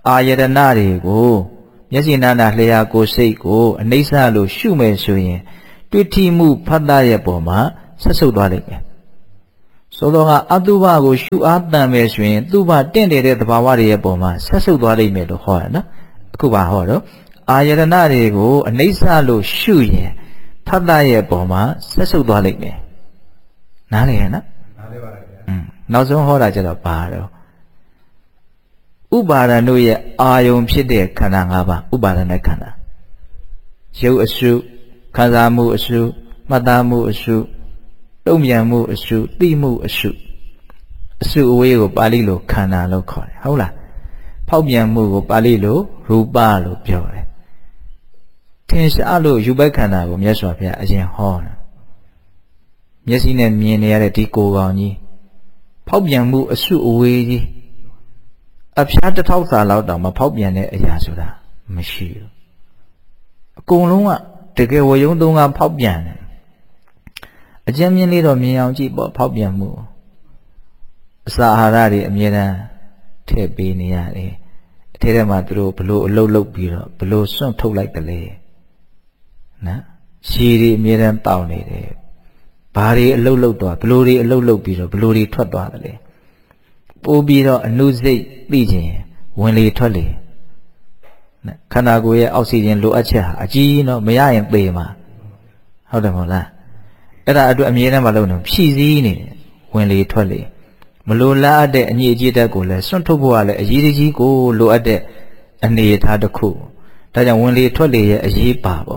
အာယတနာတွေကိုမျက်စိနာနာလျှာကိုယ်စိတ်ကိုအနိစ္စလို့ရှုမယ်ဆိုရင်တွေ့ထိမှုဖတ်တာရဲ့ပုံမှာဆက်ဆုပ်သွားလိမ့်မယ်ဆိုတော့ကအတုပကိုရှုအားတန်မယ်ဆိုရင်သူ့ဘာတင့်တယ်တဲ့သဘာဝတွေရဲ့ပုံမှာဆက်ဆုပ်သွားလိမ့်မယ်လို့ဟောရနော်အခုပါဟောတော့အာယတနာတွေကိုအနိစ္စလို့ရှုရင်ဖတ်တာရဲ့ပုံမှာဆက်ဆုပ်သွားလိမ့်မယ်နားလည်ရနော်နားလည်ပါလားဗျာနောက်ဆုံးဟောတာကျတော့ပါတော့ဥပါဒဏ်တို့ရဲ့အာယုံဖြစ်တဲ့ခန္ဓာ၅ပါးဥပါဒဏ်နဲ့ခန္ဓာရုပ်အစုခံစားမှုအစုမှတ်သားမှုအစုတုံ့ပြန်မှုအစုသိမှုအစုအစုအဝေးကိုပါဠိလိုခန္ဓာလို့ခေါ်တယ်ဟုတ်လားဖောက်ပြန်မှုကိုပါဠိလိုရူပလို့ပြောတယ်ထင်ရှားလို့ယူပိုက်ခန္ဓာကိုမြတ်စွာဘုရားအရင်ဟောတယ်မျက်စိနဲ့မြင်နေရတဲ့ဒီကိုယ်ကောင်ကြီးဖောက်ပြန်မှုအစုအဝေးကြီးအဖျားတစ်ထောက်စာလောက်တောင်မဖောက်ပြန်တဲ့အရာဆိုတာမရှိဘူးအကုန်လုံးကတကယ်ဝယုံသုံးကဖောက်ပြန်တယ်အကျဉ်းမြင့်လေးတော့မြင်အောင်ကြည့်ပေါ့ဖောက်ပြန်မှုအစာအာဟာရတွေအမြဲတမ်းထည့်ပေးနေရတယ်အထဲထဲမှာသူတို့ဘလို့အလုတ်လုတ်ပြီးတော့ဘလို့စွန့်ထုတ်လိုက်တယ်လေနော်ရှည်တွေအမြဲတမ်းတောင်းနေတယ်ဘာတွေအလုတ်လုတ်သွားဘလို့တွေအလုတ်လုတ်ပြီးတော့ဘလို့တွေထွက်သွားတယ်လေပိုးပြီးတော့အနုစိတ်သိခြင်းဝင်လေထွက်လေခန္ဓာကိုယ်ရဲ့အောက်ဆီဂျင်လိုအပ်ချက်ဟာအကြီးနော်မရရင်သေမှာဟုတ်တယ်မဟုတ်လားအဲ့ဒါအတွက်အမြဲတမ်းမလုပ်နဲ့ဖြည့်စည်းနေတယ်ဝင်လေထွက်လေမလိုလားအပ်တဲ့အညစ်အကြေးတက်ကိုလည်းစွန့်ထုတ်ဖို့ကလည်းအရေးကြီးကိုလိုအပ်တဲ့အနေအထားတစ်ခုဒါကြောင့်ဝင်လေထွက်လေရဲ့အရေးပါပေါ့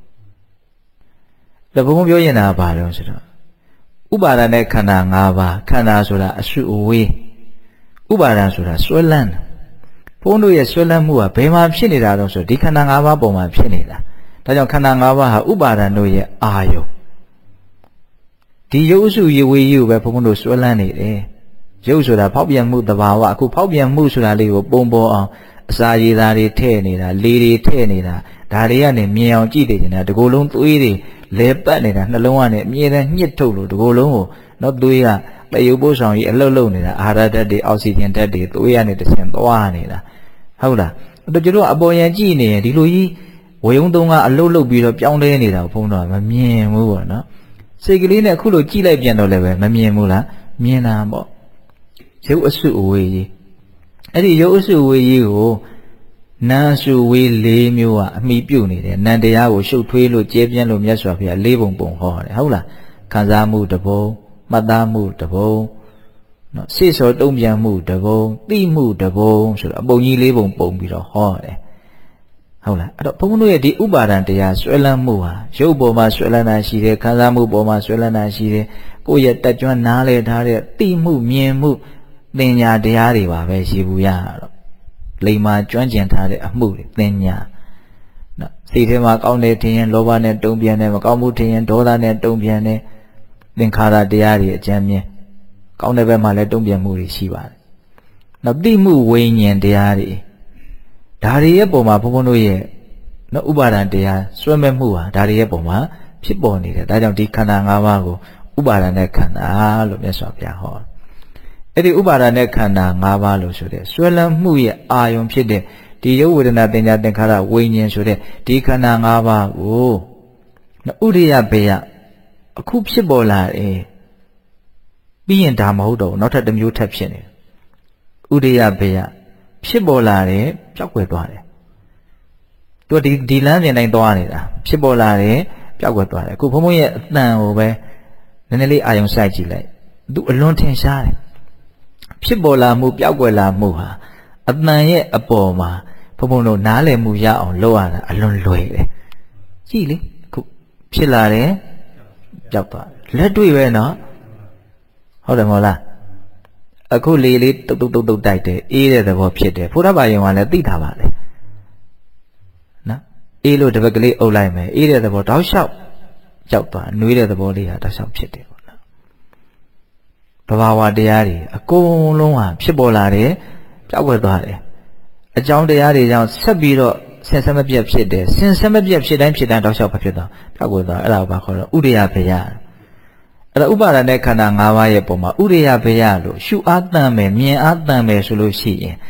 ဒါဘုံပြောရင်တာဘာလို့ဆိုတော့ဥပါဒณะခန္ဓာ၅ပါးခန္ဓာဆိုတာအစုအဝေးဥပါဒံဆိုတာဆွဲလန်းဘုန်းတို့ရဲ့ဆွဲလန်းမှုကဘယ်မှာဖြစ်နေတာတော့ဆိုဒီခန္ဓာ၅ပါးပုံမှာဖြစ်နေတာဒါကြောင့်ခန္ဓာ၅ပါးဟာဥပါဒံတို့ရဲ့အာယုဒီရုပ်အစုရေဝေးကြီးကိုပဲဘုန်းတို့ဆွဲလန်းနေတယ်ရုပ်ဆိုတာဖောက်ပြန်မှုသဘာဝအခုဖောက်ပြန်မှုဆိုတာလေးကိုပုံပေါ်အောင်အစာရည်သားတွေထည့်နေတာလေတွေထည့်နေတာဒါတွေကနေမြင်အောင်ကြည့်နေကြတာဒီကိုယ်လုံးသွေးတွေလဲပတ်နေတာနှလုံးကနေအမြဲတမ်းညှစ်ထုတ်လို့ဒီကိုယ်လုံးကိုတော့သွေးကတရုပ်ပိုးဆောင်ကြီးအလှုပ်လှုပ်နေတာအာဟာရဓာတ်တွေအောက်ဆီဂျင်ဓာတ်တွေသွေးရနေတဆင့်သွားနေတာဟုတ်လားတို့ကျတို့အပေါ်ယံကြည့်နေရင်ဒီလိုကြီးဝယုံသုံးကအလှုပ်လှုပ်ပြီးတော့ပြောင်းလဲနေတာဘုန်းတော်မမြင်ဘူးပေါ့နော်စိတ်ကလေးနဲ့အခုလိုကြည့်လိုက်ပြန်တော့လည်းပဲမမြင်ဘူးလားမြင်တာပေါ့ရုပ်အစုအဝေးကြီးအဲ့ဒီရုပ်အစုအဝေးကြီးကိုနာအစုဝေး၄မျိုးကအမိပြုတ်နေတယ်နံတရားကိုရှုပ်ထွေးလို့ကျဲပြန့်လို့မြတ်စွာဘုရား၄ပုံပုံဟောတယ်ဟုတ်လားခံစားမှုတစ်ပုံမှတ်သားမှုတစ်ပုံနော်စိတ်စောတုံ့ပြန်မှုတစ်ပုံသိမှုတစ်ပုံဆိုတော့အပုံကြီး၄ပုံပုံပြီးတော့ဟောတယ်ဟုတ်လားအဲ့တော့ဘုန်းတို့ရဲ့ဒီဥပါဒံတရားဆွဲလန်းမှုဟာရုပ်ပေါ်မှာဆွဲလန်းတာရှိတယ်ခံစားမှုပေါ်မှာဆွဲလန်းတာရှိတယ်ကိုယ့်ရဲ့တက်ကြွနားလည်ထားတဲ့သိမှုမြင်မှုသင်ညာတရားတွေပါပဲရှိဘူးရတော့လိမ္မာကျွမ်းကျင်ထားတဲ့အမှုတွေသင်ညာနော်စိတ်ထဲမှာကောင်းတယ်ထင်ရင်လောဘနဲ့တုံ့ပြန်တယ်မကောင်းမှုထင်ရင်ဒေါသနဲ့တုံ့ပြန်တယ်သင်္ခါရတရားတွေအကျဉ်းမြင်ကောင်းတဲ့ဘက်မှာလည်းတုံ့ပြန်မှုတွေရှိပါတယ်နောက်သိမှုဝိညာဉ်တရားတွေဒါတွေရဲ့ပုံမှာဘုန်းဘုန်းတို့ရဲ့နော်ဥပါဒံတရားစွဲမဲ့မှုဟာဒါတွေရဲ့ပုံမှာဖြစ်ပေါ်နေတယ်ဒါကြောင့်ဒီခန္ဓာ၅ပါးကိုဥပါဒံနဲ့ခန္ဓာလို့မြတ်စွာဘုရားဟောအဲ့ဒီဥပါဒံနဲ့ခန္ဓာ၅ပါးလို့ဆိုတဲ့ဆွဲလန်းမှုရဲ့အာယုံဖြစ်တဲ့ဒီရုပ်ဝေဒနာသင်ညာသင်္ခါရဝိညာဉ်ဆိုတဲ့ဒီခန္ဓာ၅ပါးကိုဥဒိယဘေယအခုဖြစ်ပေါ်လာတယ်ပြီးရင်ဒါမဟုတ်တော့နောက်ထပ်တစ်မျိုးထပ်ဖြစ်နေတယ်ဥဒိယဘေယဖြစ်ပေါ်လာတယ်ပျောက်ကွယ်သွားတယ်သူဒီလမ်းပြင်တိုင်းသွားနေတာဖြစ်ပေါ်လာတယ်ပျောက်ကွယ်သွားတယ်အခုဘုံဘုံရဲ့အတန်ကိုပဲနည်းနည်းလေးအာယုံစိုက်ကြည့်လိုက်သူအလွန်ထင်ရှားတယ်ဖြစ်ပေါ်လာမှုပျောက်ကွယ်လာမှုဟာအတန်ရဲ့အပေါ်မှာဘုံဘုံတို့နားလည်မှုရအောင်လုပ်ရတာအလွန်လွယ်တယ်ကြည့်လေအခုဖြစ်လာတယ်ပျောက်သွားလက်တွေ့ပဲနော်ဟုတ်တယ်မဟုတ်လားအခုလေလေးတုတ်တုတ်တိုက်တယ်အေးတဲ့သဘောဖြစ်တယ်ဘုရားဘာယုံကလည်းသိတာပါလေနော်အေးလို့တပတ်ကလေးအုပ်လိုက်မယ်အေးတဲ့သဘောတောက်လျှောက်ရောက်သွားနှွေးတဲ့သဘောလေးဟာတောက်လျှောက်ဖြစ်တယ်ပေါ့နော်ဘဝဝတရားတွေအကုန်လုံးဟာဖြစ်ပေါ်လာတယ်ပျောက်ကွယ်သွားတယ်အကြောင်းတရားတွေကြောင့်ဆက်ပြီးတော့ဆင်ဆက်မပြတ်ဖြစ်တယ်ဆင်ဆက်မပြတ်ဖြစ်တိုင်းတောက်လျှောက်ဖြစ်သွားပျောက်ကွယ်သွားအဲ့ဒါကိုဘာခေါ်တော့ဥဒိယဘေယအဲ့ဒါဥပါဒณะခန္ဓာ၅ပါးရဲ့ပုံမှာဥရိယဘေယလို့ရှုအားတန်မယ်မြင်အားတန်မယ်ဆိုလို့ရှိရင်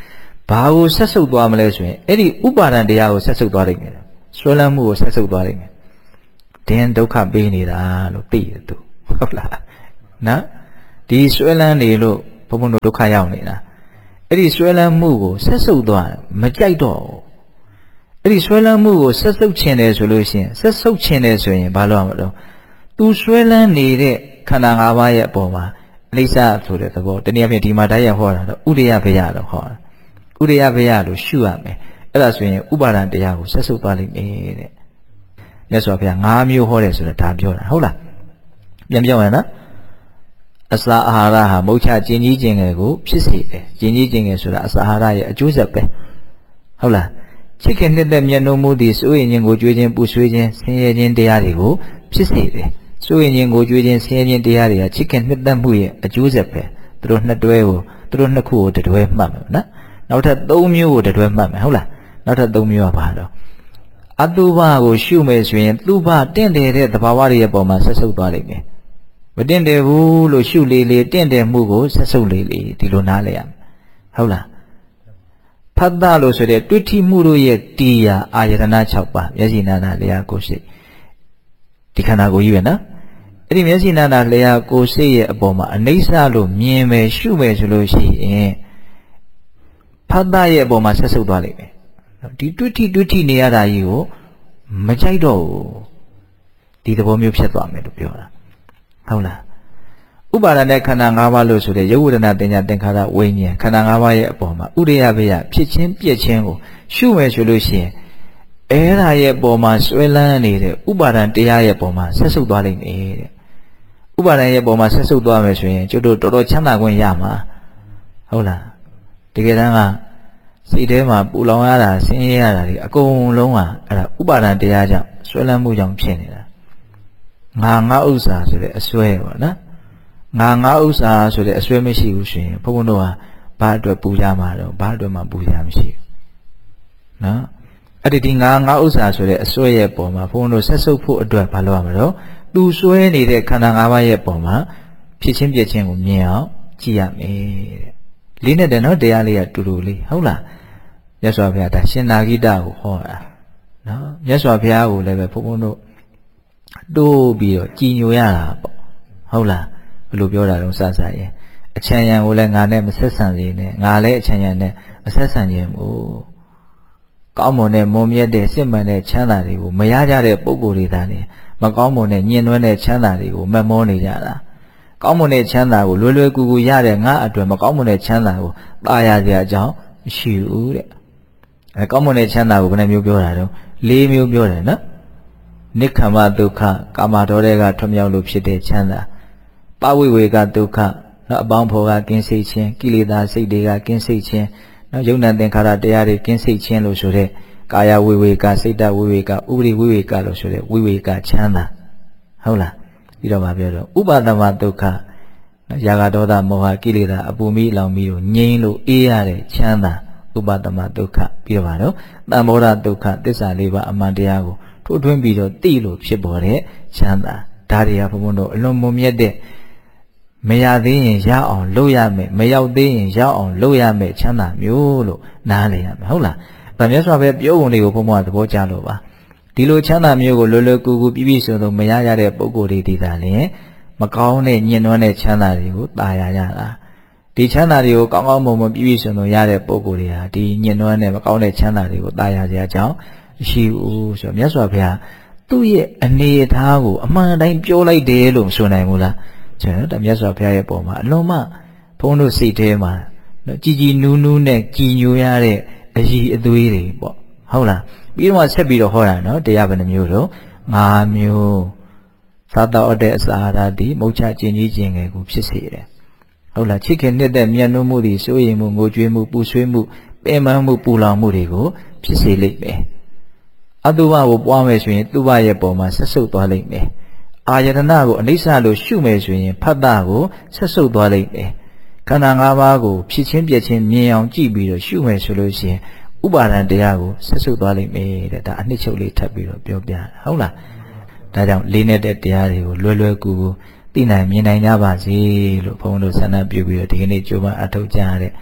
ဘာကိုဆက်ဆုပ်သွားမလဲဆိုရင်အဲ့ဒီဥပါဒံတရားကိုဆက်ဆုပ်သွားနိုင်တယ်ဆွဲလန်းမှုကိုဆက်ဆုပ်သွားနိုင်တယ်တင်းဒုက္ခပေးနေတာလို့သိတယ်သူဟုတ်လားနော်ဒီဆွဲလန်းနေလို့ဘုံဘုံတို့ဒုက္ခရောက်နေတာအဲ့ဒီဆွဲလန်းမှုကိုဆက်ဆုပ်သွားမကြိုက်တော့အဲ့ဒီဆွဲလန်းမှုကိုဆက်ဆုပ်ခြင်းတယ်ဆိုလို့ရှိရင်ဆက်ဆုပ်ခြင်းတယ်ဆိုရင်ဘာလို့ရမလဲသူဆွဲလန်းနေတဲ့ခန္ဓာ၅ပါးရဲ့အပေါ်မှာအိဋ္ဌဆိုတဲ့သဘောတနည်းအားဖြင့်ဒီမှာတရားဟောတာတော့ဥရိယဘယတော့ဟောတာဥရိယဘယလို့ရှုရမယ်အဲ့ဒါဆိုရင်ဥပါဒံတရားကိုဆက်ဆုပ်သွားလိမ့်မယ်တဲ့မြတ်စွာဘုရား၅မျိုးဟောတယ်ဆိုတော့ဒါပြောတာဟုတ်လားပြန်ပြောရင်နော်အစာအာဟာရဟာမုတ်ချကျင်ကြီးကျင်ငယ်ကိုဖြစ်စေတယ်ကျင်ကြီးကျင်ငယ်ဆိုတာအစာအာဟာရရဲ့အကျိုးဆက်ပဲဟုတ်လားချစ်ခင်နှစ်သက်မြတ်နိုးမှုသည်စိုးရင်ခြင်းကိုကြွေးခြင်းပူဆွေးခြင်းဆင်းရဲခြင်းတရားတွေကိုဖြစ်စေတယ်စိုးရင်ခြင်းကိုကြွေးခြင်းဆင်းရဲခြင်းတရားတွေကချစ်ခင်နှစ်သက်မှုရဲ့အကျိုးဆက်ပဲသူတို့နှစ်ခုကိုတတွဲမှတ်မယ်နော်နောက်ထပ်၃မျိုးကိုတတွဲမှတ်မယ်ဟုတ်လားနောက်ထပ်၃မျိုးကဘာတော့အတုပကိုရှုမယ်ဆိုရင်သူပတင့်တယ်တဲ့သဘာဝတွေရဲ့ပုံမှာဆက်ဆုပ်သွားလိမ့်မယ်မတင့်တယ်ဘူးလို့ရှုလေလေတင့်တယ်မှုကိုဆက်ဆုပ်လေလေဒီလိုနားလဲရမယ်ဟုတ်လားဖတ်တာလို့ဆိုတဲ့တွေ့ထိမှုတို့ရဲ့တရားအာယတနာ6ပါးမျက်စိနာနာလျှာကိုယ်စိတ်ဒီခန္ဓာကိုယ်ကြီးပဲနော်အဲ့ဒီမျက်စိနာနာလျှာကိုယ်စိတ်ရဲ့အပေါ်မှာအနိစ္စလို့မြင်မယ်ရှုမယ်ဆိုလို့ရှိရင်ဖတ်တာရဲ့အပေါ်မှာဆက်ဆုပ်သွားလိမ့်မယ်ဒီတွေ့ထိနေရတာကြီးကိုမကြိုက်တော့ဘူးဒီသဘောမျိုးဖြစ်သွားမယ်လို့ပြောတာဟုတ်လားဥပါဒณะခန္ဓာ၅ပါးလို့ဆိုတဲ့ယုတ်ဝဒနာတင်ညာသင်္ခါရဝိညာဉ်ခန္ဓာ၅ပါးရဲ့အပေါ်မှာဥရိယဘယဖြစ်ချင်းပြည့်ချင်းကိုရှုမယ်ဆိုလို့ရှိရင်အဲ့ဒါရဲ့အပေါ်မှာဆွဲလန်းနေတဲ့ဥပါဒံတရားရဲ့အပေါ်မှာဆက်ဆုပ်သွားလိမ့်မယ်တဲ့ဥပါဒံရဲ့အပေါ်မှာဆက်ဆုပ်သွားမယ်ဆိုရင်ကျတို့တော်တော်ချမ်းသာခွင့်ရမှာဟုတ်လားတကယ်တမ်းကစိတ်ထဲမှာပူလောင်ရတာဆင်းရဲရတာတွေအကုန်လုံးကအဲ့ဒါဥပါဒံတရားကြောင့်ဆွဲလန်းမှုကြောင့်ဖြစ်နေတာငါဥစ္စာဆိုတဲ့အစွဲပေါ့နော်ငါဥစ္စာဆိုတဲ့အစွဲမရှိဘူးဆိုရင်ဘုန်းဘုန်းတို့ကဘာအတွက်ပူကြမှာတော့ဘာအတွက်မှပူကြမရှိဘူးနော်အဲ့ဒီငါဥစ္စာဆိုတဲ့အစွဲရဲ့ပုံမှာဘုန်းဘုန်းတို့ဆက်ဆုပ်ဖို့အတွက်ဘာလုပ်ရမလဲတော့သူစွဲနေတဲ့ခန္ဓာ၅ပါးရဲ့ပုံမှာဖြစ်ချင်းပြည့်ချင်းကိုမြင်အောင်ကြည့်ရမယ်တဲ့လေးနဲ့တည်းနော်တရားလေးကတူတူလေးဟုတ်လားမြတ်စွာဘုရားဒါရှင်နာဂိတကိုဟောတာနော်မြတ်စွာဘုရားကိုလည်းပဲဘုန်းဘုန်းတို့တိုးပြီးတော့ကြည်ညိုရတာပေါ့ဟုတ်လားဘယ်လိုပြောတာတော့စစရင်အချမ်းရံကိုလည်းငါနဲ့မဆက်ဆံစေနဲ့ငါလည်းအချမ်းရံနဲ့မဆက်ဆံခြင်းမို့ကောင်းမွန်တဲ့မွန်မြတ်တဲ့စစ်မှန်တဲ့ချမ်းသာတွေကိုမရကြတဲ့ပုဂ္ဂိုလ်တွေသာနေမကောင်းမွန်တဲ့ညှဉ်းနှွမ်းတဲ့ချမ်းသာတွေကိုမက်မောနေကြတာကောင်းမွန်တဲ့ချမ်းသာကိုလွယ်လွယ်ကူကူရတဲ့ငါအတွက်မကောင်းမွန်တဲ့ချမ်းသာကိုပါရစရာအကြောင်းမရှိဘူးတဲ့အဲကောင်းမွန်တဲ့ချမ်းသာကိုဘယ်နှမျိုးပြောတာတော့၄မျိုးပြောတယ်နော်နိခမဒုက္ခကာမတော်တွေကထွမြောက်လို့ဖြစ်တဲ့ချမ်းသာပဝိဝေကဒုက္ခနော်အပေါင်းဖော်ကကင်းစိတ်ခြင်းကိလေသာစိတ်တွေကကင်းစိတ်ခြင်းနော်ယုံနာသင်္ခါရတရားတွေကင်းစိတ်ခြင်းလို့ဆိုတဲ့ကာယဝိဝေကစိတ်တဝိဝေကဥပရိဝိဝေကလို့ဆိုတဲ့ဝိဝေကချမ်းသာဟုတ်လားပြီးတော့မှပြောတော့ဥပါဒမဒုက္ခနော်ယာဂဒေါသမောဟကိလေသာအပူမိလောင်ပြီးတော့ငြိမ်းလို့အေးရတဲ့ချမ်းသာဥပါဒမဒုက္ခပြီးတော့ပါတော့သံဘောဓဒုက္ခသစ္စာ၄ပါးအမှန်တရားကိုထိုးထွင်းပြီးတော့သိလို့ဖြစ်ပေါ်တဲ့ချမ်းသာဒါတွေကဘုံဘုံတို့အလွန်မွန်မြတ်တဲ့မရသေးရင်ရအောင်လုပ်ရမယ်မရောက်သေးရင်ရောက်အောင်လုပ်ရမယ်ချမ်းသာမျိုးလို့နားလည်ရမယ်ဟုတ်လားဗာမြတ်စွာဘုရားပြောပုံလေးကိုဘုံဘုံကသဘောကျလို့ပါဒီလိုချမ်းသာမျိုးကိုလွယ်လွယ်ကူကူပြည့်ပြည့်စုံစုံမရရတဲ့ပုဂ္ဂိုလ်တွေဒီသာလျှင်မကောင်းတဲ့ညှဉ်းနှွမ်းတဲ့ချမ်းသာတွေကိုตายရတာဒီချမ်းသာတွေကိုကောင်းကောင်းမွန်မွန်ပြည့်ပြည့်စုံစုံရတဲ့ပုဂ္ဂိုလ်တွေဟာဒီညှဉ်းနှွမ်းတဲ့မကောင်းတဲ့ချမ်းသာတွေကိုตายရကြကြောင်းရှိဘူးဆိုတော့မြတ်စွာဘုရားသူ့ရဲ့အနေအထားကိုအမှန်တိုင်းပြောလိုက်တယ်လို့မဆိုနိုင်ဘူးလားကျွန်တော်တို့မြတ်စွာဘုရားရဲ့ပုံမှာအလုံးမဘုန်းတို့စိတ်ထဲမှာကြည်ကြည်နူးနူးနဲ့ကြည်ညိုရတဲ့အည်အသွေးတွေပေါ့ဟုတ်လားပြီးတော့ဆက်ပြီးတော့ဟောတာနော်တရားဘယ်နှမျိုးတော့၅မျိုးသာတော်တဲ့အစာအာဟာရသည်မုတ်ချခြင်းကြီးခြင်းငယ်ကိုဖြစ်စေတယ်ဟုတ်လားချစ်ခင်နှစ်သက်မြတ်နိုးမှုသည်စိုးရိမ်မှုငိုကြွေးမှုပူဆွေးမှုပင်ပန်းမှုပူလောင်မှုတွေကိုဖြစ်စေလိမ့်မယ်အတုပကိုပွားမယ်ဆိုရင်တုပရဲ့ပုံမှာဆက်ဆုပ်သွားလိမ့်မယ်အာယတနာကိုအနိစ္စလို့ရှုမယ်ဆိုရင်ဖတ်တာကိုဆက်ဆုပ်သွားလိမ့်မယ်ခန္ဓာ၅ပါးကိုဖြစ်ချင်းပြည့်ချင်းမြင်အောင်ကြည့်ပြီးတော့ရှုမယ်ဆိုလို့ရှိရင်ဥပါဒံတရားကိုဆက်ဆုပ်သွားလိမ့်မယ်တဲ့ဒါအနှစ်ချုပ်လေးထပ်ပြီးတော့ပြောပြဟုတ်လားဒါကြောင့်လေးနဲ့တဲ့တရားတွေကိုလွယ်လွယ်ကူကူသိနိုင်မြင်နိုင်ကြပါစေလို့ဘုန်းတော်ဆန္ဒပြုပြီးတော့ဒီကနေ့ကြိုးပမ်းအထောက်ကြရတဲ့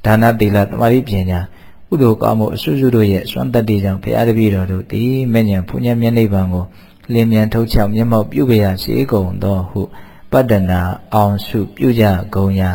ဒါနသီလသမာဓိပညာကုသိုလ်ကောင်းမှုအစွတ်စွတ်တို့ရဲ့စွမ်းတတ္တိကြောင့်ဘုရားတပည့်တော်တို့သည်မဉ္ဇဉ်ဘုညံမျက်နှိပ်ပံကိုလင်းမြန်ထုတ်ချောက်မျက်မှောက်ပြုကြရစေကုန်သောဟုပတ္တနာအောင်စုပြုကြကုန်ရ